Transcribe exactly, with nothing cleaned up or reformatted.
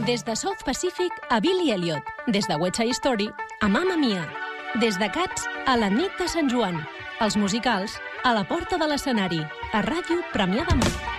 Des de South Pacific a Billy Elliot. Des de West Side Story a Mamma Mia. Des de Cats a la nit de Sant Joan. Els musicals a la porta de l'escenari. A Ràdio Premià de Mar.